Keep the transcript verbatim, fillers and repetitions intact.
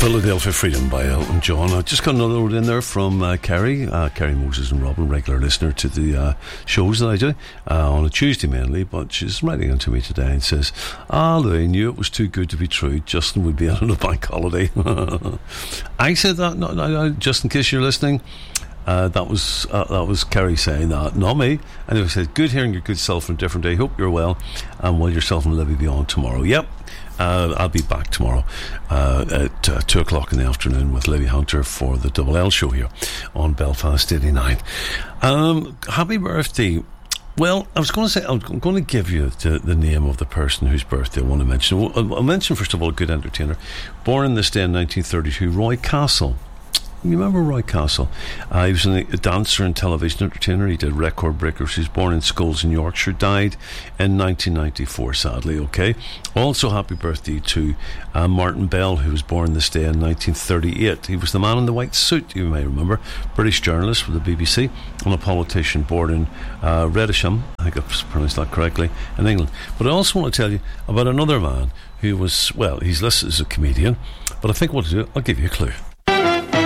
Philadelphia Freedom by Elton John. I just got another note in there from uh, Kerry, uh, Kerry Moses and Robin, regular listener to the uh, shows that I do uh, on a Tuesday mainly, but she's writing into me today and says, ah, Louis, I knew it was too good to be true. Justin would be out on a bank holiday. I said that, no, no, no, just in case you're listening. Uh, that was uh, that was Kerry saying that, not me. And he said, good hearing your good self on a different day. Hope you're well, and well yourself and Libby be on tomorrow. Yep. Uh, I'll be back tomorrow uh, at uh, two o'clock in the afternoon with Libby Hunter for the Double L show here on Belfast eighty-nine. Um, happy birthday. Well, I was going to say, I'm going to give you the, the name of the person whose birthday I want to mention. I'll, I'll mention, first of all, a good entertainer. Born in this day in nineteen thirty-two, Roy Castle. You remember Roy Castle? Uh, he was a dancer and television entertainer. He did Record Breakers. He was born in Scholes in Yorkshire. Died in nineteen ninety-four, sadly, okay? Also, happy birthday to uh, Martin Bell, who was born this day in nineteen thirty-eight. He was the man in the white suit, you may remember. British journalist for the B B C and a politician born in uh, Redisham, I think I've pronounced that correctly, in England. But I also want to tell you about another man who was, well, he's listed as a comedian, but I think what to do, I'll give you a clue.